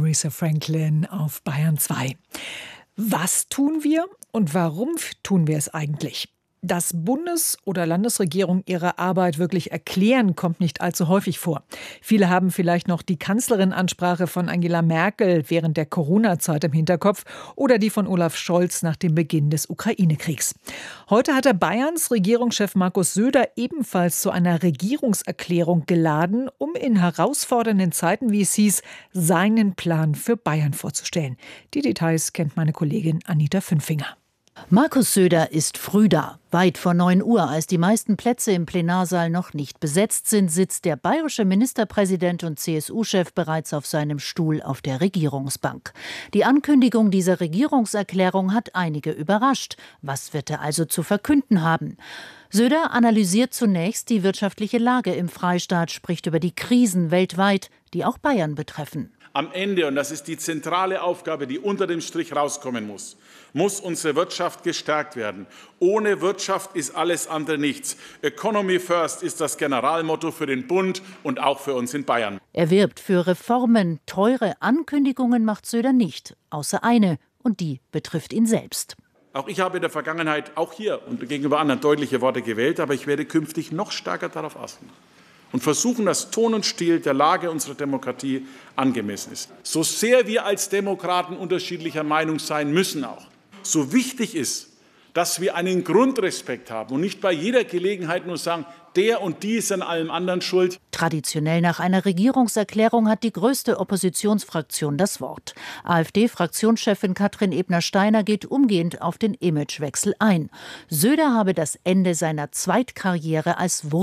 Aretha Franklin auf Bayern 2. Was tun wir und warum tun wir es eigentlich? Dass Bundes- oder Landesregierung ihre Arbeit wirklich erklären, kommt nicht allzu häufig vor. Viele haben vielleicht noch die Kanzlerin-Ansprache von Angela Merkel während der Corona-Zeit im Hinterkopf oder die von Olaf Scholz nach dem Beginn des Ukraine-Kriegs. Heute hat Bayerns Regierungschef Markus Söder ebenfalls zu einer Regierungserklärung geladen, um in herausfordernden Zeiten, wie es hieß, seinen Plan für Bayern vorzustellen. Die Details kennt meine Kollegin Anita Fünfinger. Markus Söder ist früh da. Weit vor 9 Uhr, als die meisten Plätze im Plenarsaal noch nicht besetzt sind, sitzt der bayerische Ministerpräsident und CSU-Chef bereits auf seinem Stuhl auf der Regierungsbank. Die Ankündigung dieser Regierungserklärung hat einige überrascht. Was wird er also zu verkünden haben? Söder analysiert zunächst die wirtschaftliche Lage im Freistaat, spricht über die Krisen weltweit, die auch Bayern betreffen. Am Ende, und das ist die zentrale Aufgabe, die unter dem Strich rauskommen muss unsere Wirtschaft gestärkt werden. Ohne Wirtschaft ist alles andere nichts. Economy first ist das Generalmotto für den Bund und auch für uns in Bayern. Er wirbt für Reformen. Teure Ankündigungen macht Söder nicht, außer eine, und die betrifft ihn selbst. Auch ich habe in der Vergangenheit, auch hier und gegenüber anderen, deutliche Worte gewählt, aber ich werde künftig noch stärker darauf achten und versuchen, dass Ton und Stil der Lage unserer Demokratie angemessen ist. So sehr wir als Demokraten unterschiedlicher Meinung sein müssen auch, so wichtig ist, dass wir einen Grundrespekt haben und nicht bei jeder Gelegenheit nur sagen, der und die ist an allem anderen schuld. Traditionell nach einer Regierungserklärung hat die größte Oppositionsfraktion das Wort. AfD-Fraktionschefin Katrin Ebner-Steiner geht umgehend auf den Imagewechsel ein. Söder habe das Ende seiner Zweitkarriere als